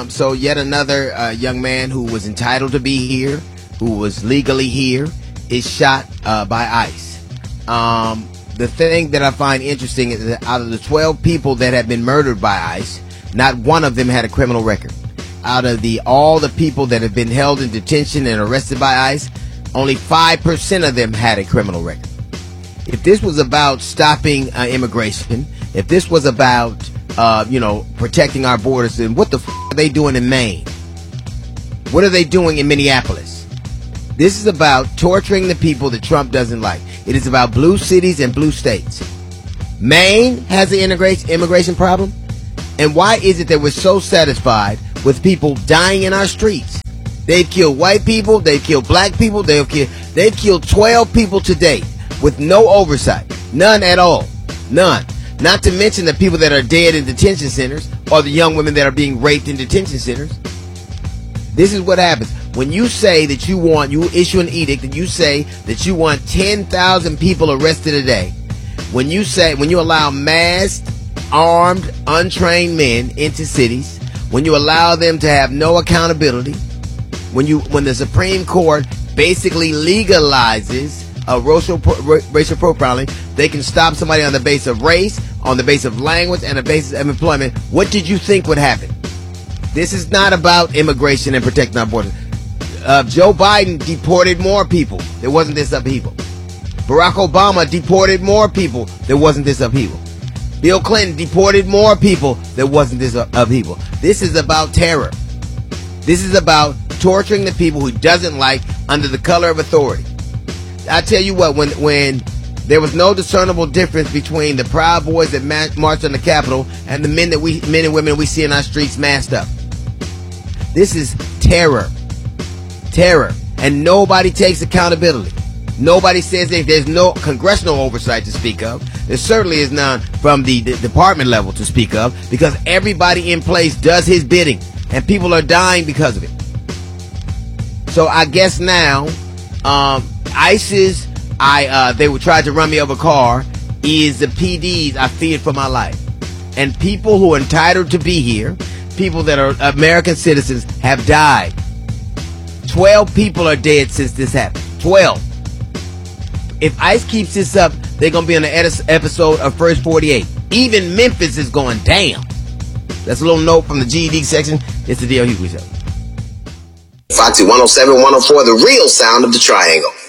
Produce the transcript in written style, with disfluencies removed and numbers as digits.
So yet another young man who was entitled to be here, who was legally here, is shot by ICE. The thing that I find interesting is that out of the 12 people that have been murdered by ICE, not one of them had a criminal record. Out of all the people that have been held in detention and arrested by ICE, only 5% of them had a criminal record. If this was about stopping immigration, if this was about protecting our borders, then what the are they doing in Maine? What are they doing in Minneapolis? This is about torturing the people that Trump doesn't like. It is about blue cities and blue states. Maine has an immigration problem. And why is it that we're so satisfied with people dying in our streets? They've killed white people. They've killed black people. They've killed 12 people to date with no oversight. None at all. None. Not to mention the people that are dead in detention centers or the young women that are being raped in detention centers. This is what happens. When you say that you issue an edict and you say that you want 10,000 people arrested a day, when you allow masked, armed, untrained men into cities, when you allow them to have no accountability, when the Supreme Court basically legalizes racial profiling, they can stop somebody on the basis of race, on the basis of language, and the basis of employment. What did you think would happen? This is not about immigration and protecting our borders. Joe Biden deported more people. There wasn't this upheaval. Barack Obama deported more people. There wasn't this upheaval. Bill Clinton deported more people. There wasn't this upheaval. This is about terror. This is about torturing the people who doesn't like under the color of authority. I tell you what, when there was no discernible difference between the Proud Boys that marched on the Capitol and the men and women we see in our streets masked up. This is terror. Terror. And nobody takes accountability. Nobody says there's no congressional oversight to speak of. There certainly is none from the department level to speak of, because everybody in place does his bidding and people are dying because of it. So I guess now, ISIS, they would try to run me over a car, is the PDs I feared for my life. And people who are entitled to be here, people that are American citizens, have died. 12 people are dead since this happened. 12. If ICE keeps this up, they're going to be on the episode of First 48. Even Memphis is going down. That's a little note from the GED section. It's the D.L. Hughley Show. Foxy 107, 104, the real sound of the triangle.